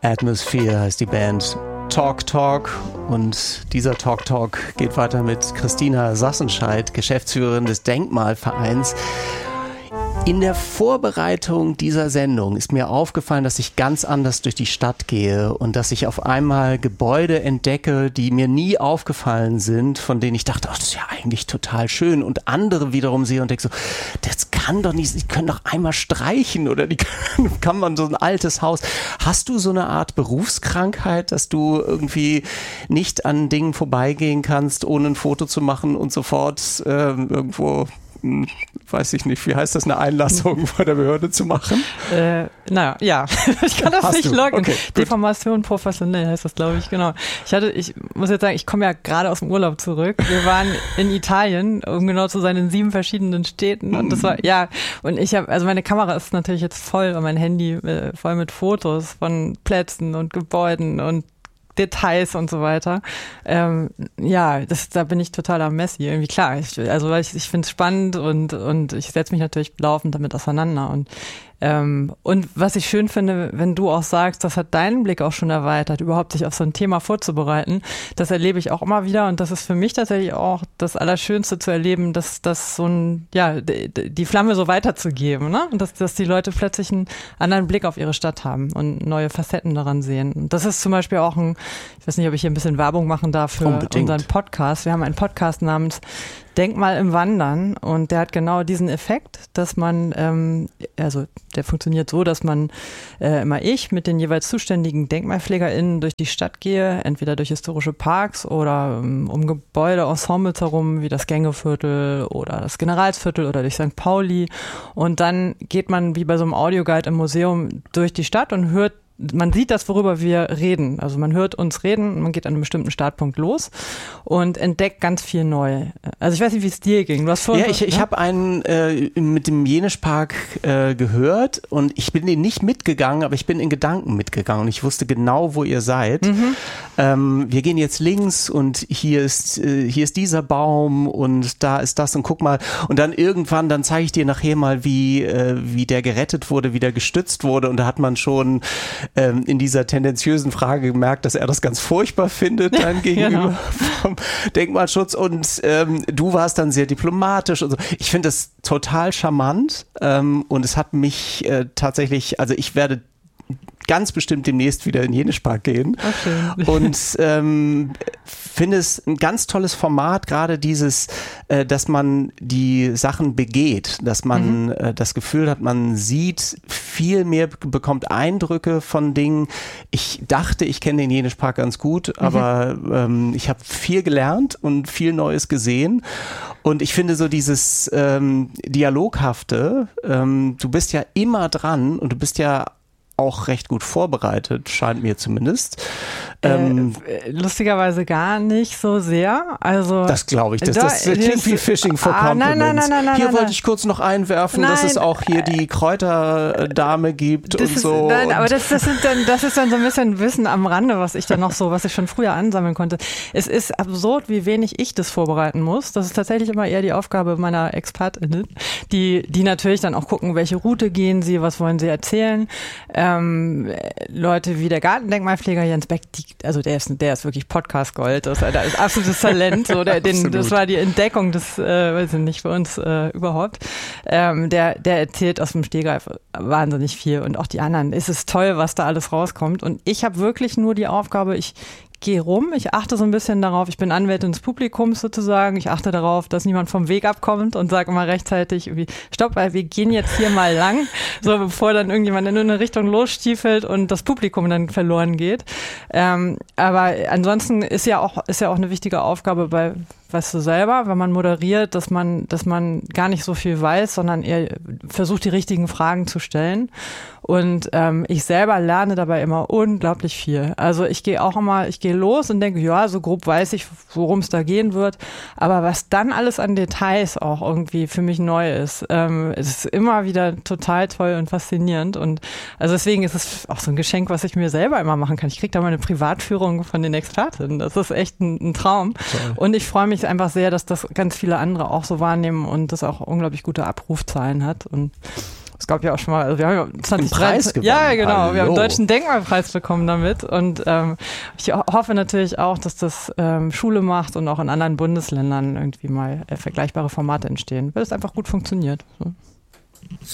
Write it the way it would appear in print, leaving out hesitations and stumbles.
Atmosphere heißt die Band. Talk Talk, und dieser Talk Talk geht weiter mit Christina Sassenscheid, Geschäftsführerin des Denkmalvereins. In der Vorbereitung dieser Sendung ist mir aufgefallen, dass ich ganz anders durch die Stadt gehe und dass ich auf einmal Gebäude entdecke, die mir nie aufgefallen sind, von denen ich dachte, ach, das ist ja eigentlich total schön, und andere wiederum sehe und denke so, das kann doch nicht, die können doch einmal streichen, oder kann man so ein altes Haus. Hast du so eine Art Berufskrankheit, dass du irgendwie nicht an Dingen vorbeigehen kannst, ohne ein Foto zu machen und sofort irgendwo, weiß ich nicht, wie heißt das, eine Einlassung vor der Behörde zu machen? Naja, ja, ich kann das Hast nicht du? loggen. Okay, Deformation professionell heißt das, glaube ich, genau. Ich muss jetzt sagen, ich komme ja gerade aus dem Urlaub zurück. Wir waren in Italien, um genau zu sein, in 7 verschiedenen Städten, und das war, ja, und also meine Kamera ist natürlich jetzt voll, und mein Handy voll mit Fotos von Plätzen und Gebäuden und Details und so weiter. Ja, da bin ich total am Messi. Irgendwie klar. Ich finde es spannend, und ich setze mich natürlich laufend damit auseinander. Und was ich schön finde, wenn du auch sagst, das hat deinen Blick auch schon erweitert, überhaupt sich auf so ein Thema vorzubereiten, das erlebe ich auch immer wieder, und das ist für mich tatsächlich auch das Allerschönste zu erleben, dass das so die Flamme so weiterzugeben, ne? Und dass die Leute plötzlich einen anderen Blick auf ihre Stadt haben und neue Facetten daran sehen. Und das ist zum Beispiel auch ich weiß nicht, ob ich hier ein bisschen Werbung machen darf für unseren Podcast. Wir haben einen Podcast namens Denkmal im Wandern, und der hat genau diesen Effekt, dass man, der funktioniert so, dass man ich mit den jeweils zuständigen DenkmalpflegerInnen durch die Stadt gehe, entweder durch historische Parks oder um Gebäudeensembles herum, wie das Gängeviertel oder das Generalsviertel oder durch St. Pauli, und dann geht man wie bei so einem Audioguide im Museum durch die Stadt und man sieht das, worüber wir reden. Also man hört uns reden, und man geht an einem bestimmten Startpunkt los und entdeckt ganz viel neu. Also ich weiß nicht, wie es dir ging. Du hast ich habe einen mit dem Jenischpark gehört, und ich bin den nicht mitgegangen, aber ich bin in Gedanken mitgegangen, und ich wusste genau, wo ihr seid. Wir gehen jetzt links, und hier ist dieser Baum, und da ist das, und guck mal. Und dann irgendwann, dann zeige ich dir nachher mal, wie der gerettet wurde, wie der gestützt wurde, und da hat man schon in dieser tendenziösen Frage gemerkt, dass er das ganz furchtbar findet, dann gegenüber vom Denkmalschutz, und du warst dann sehr diplomatisch und so. Ich finde das total charmant, und es hat mich tatsächlich, also ich werde ganz bestimmt demnächst wieder in Jenischpark gehen. Okay. Und finde es ein ganz tolles Format, gerade dieses, dass man die Sachen begeht, dass man das Gefühl hat, man sieht viel mehr, bekommt Eindrücke von Dingen. Ich dachte, ich kenne den Jenischpark ganz gut, aber ich habe viel gelernt und viel Neues gesehen. Und ich finde so dieses Dialoghafte, du bist ja immer dran, und du bist ja auch recht gut vorbereitet, scheint mir zumindest. Lustigerweise gar nicht so sehr. Also das glaube ich. Das klingt wie Fishing for Compliments. Nein, hier wollte ich kurz noch einwerfen, dass es auch hier die Kräuterdame gibt und so. Nein, aber das ist dann so ein bisschen Wissen am Rande, was ich schon früher ansammeln konnte. Es ist absurd, wie wenig ich das vorbereiten muss. Das ist tatsächlich immer eher die Aufgabe meiner ExpertInnen, die natürlich dann auch gucken, welche Route gehen sie, was wollen sie erzählen. Leute wie der Gartendenkmalpfleger Jens Beck, der ist wirklich Podcast-Gold, da ist absolutes Talent, das war die Entdeckung des, weiß ich nicht, für uns überhaupt. Der erzählt aus dem Stegreif wahnsinnig viel, und auch die anderen. Es ist toll, was da alles rauskommt, und ich habe wirklich nur die Aufgabe, ich gehe rum, ich achte so ein bisschen darauf, ich bin Anwältin des Publikums sozusagen, ich achte darauf, dass niemand vom Weg abkommt, und sage immer rechtzeitig, stopp, weil wir gehen jetzt hier mal lang, so bevor dann irgendjemand in eine Richtung losstiefelt und das Publikum dann verloren geht. Aber ansonsten ist ja auch eine wichtige Aufgabe weißt du selber, wenn man moderiert, dass man gar nicht so viel weiß, sondern eher versucht, die richtigen Fragen zu stellen. Und ich selber lerne dabei immer unglaublich viel. Also ich gehe los und denke, ja, so grob weiß ich, worum es da gehen wird. Aber was dann alles an Details auch irgendwie für mich neu ist, es ist immer wieder total toll und faszinierend. Und also deswegen ist es auch so ein Geschenk, was ich mir selber immer machen kann. Ich kriege da mal eine Privatführung von den Expertinnen. Das ist echt ein Traum. Toll. Und ich freue mich einfach sehr, dass das ganz viele andere auch so wahrnehmen und das auch unglaublich gute Abrufzahlen hat. Und Es gab ja auch schon mal, also wir haben ja 20 Preis gewonnen. Ja, genau. Hallo. Wir haben einen deutschen Denkmalpreis bekommen damit. Und ich hoffe natürlich auch, dass das Schule macht und auch in anderen Bundesländern irgendwie mal vergleichbare Formate entstehen, weil es einfach gut funktioniert. So.